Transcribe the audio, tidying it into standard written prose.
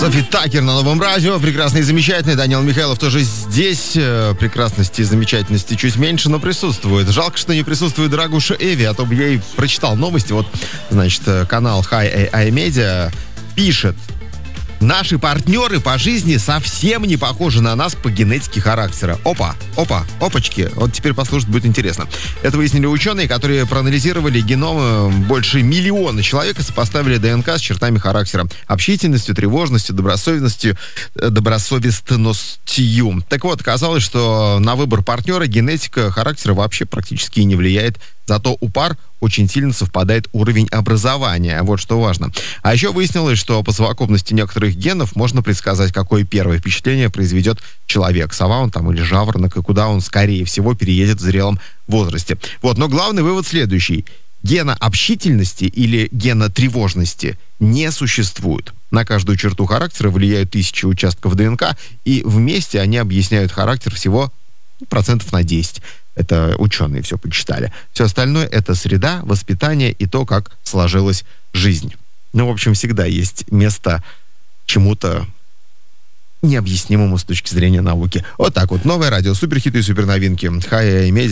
Софи Такер на Новом радио. Прекрасный и замечательный. Даниил Михайлов тоже здесь. Прекрасности и замечательности чуть меньше, но присутствует. Жалко, что не присутствует Драгуша Эви, а то бы я и прочитал новости. Вот, значит, канал Hi AI Media пишет: наши партнеры по жизни совсем не похожи на нас по генетике характера. Опачки. Вот теперь послушать будет интересно. Это выяснили ученые, которые проанализировали геномы больше 1 миллиона человек и сопоставили ДНК с чертами характера: общительностью, тревожностью, добросовестностью. Так вот, оказалось, что на выбор партнера генетика характера вообще практически не влияет. Зато у пар очень сильно совпадает уровень образования. Вот что важно. А еще выяснилось, что по совокупности некоторых генов можно предсказать, какое первое впечатление произведет человек. Сова он там или жаворонок, и куда он, скорее всего, переедет в зрелом возрасте. Вот, но главный вывод следующий. Гена общительности или гена тревожности не существует. На каждую черту характера влияют 1000 участков ДНК, и вместе они объясняют характер всего процентов на 10. Это ученые все почитали. Все остальное — это среда, воспитание и то, как сложилась жизнь. Ну, в общем, всегда есть место чему-то необъяснимому с точки зрения науки. Вот так вот. Новое радио, суперхиты и суперновинки. Hi AI Media.